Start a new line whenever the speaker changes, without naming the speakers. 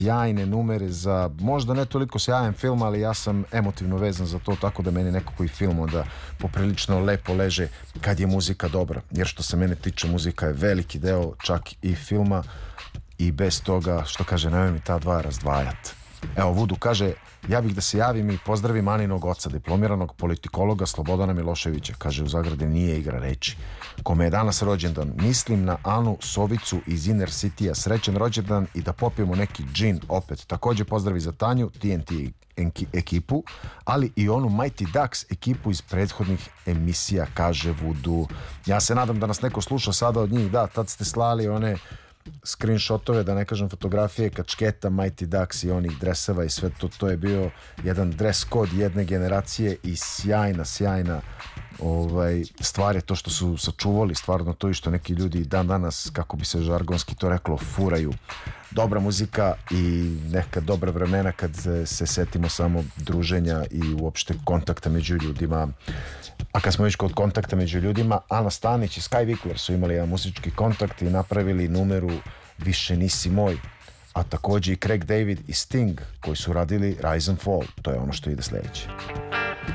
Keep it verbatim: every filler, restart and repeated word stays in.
sjajne numere za možda ne toliko sjajan film, ali ja sam emotivno vezan za to, tako da meni nekako i film onda poprilično lepo leže kad je muzika dobra, jer što se mene tiče muzika je veliki deo čak i filma i bez toga, što kaže, nemoj mi ta dva razdvajat. Evo, Vudu kaže, ja bih da se javim i pozdravim Aninog oca, diplomiranog politikologa Slobodana Miloševića, kaže u zagradi nije igra reči, kome je danas rođendan. Mislim na Anu Sovicu iz Inner City-a, srećan rođendan i da popijemo neki džin opet. Također pozdravi za Tanju, T N T ekipu, ali i onu Mighty Ducks ekipu iz prethodnih emisija, kaže Vudu. Ja se nadam da nas neko sluša sada od njih, da, tad ste slali one screenshotove, da ne kažem fotografije kačketa Mighty Ducks i onih dreseva i sve to, to je bio jedan dress kod jedne generacije i sjajna, sjajna ovaj, stvar je to što su sačuvali stvarno to i što neki ljudi dan danas, kako bi se žargonski to reklo, furaju. Dobra muzika i neka dobra vremena kad se setimo samo druženja i uopšte kontakta među ljudima. A kad smo već kod kontakta među ljudima, Ana Stanić i Sky Vikler su imali jedan muzički kontakt i napravili numeru Više nisi moj, a također i Craig David i Sting koji su radili Rise and Fall. To je ono što ide sljedeće.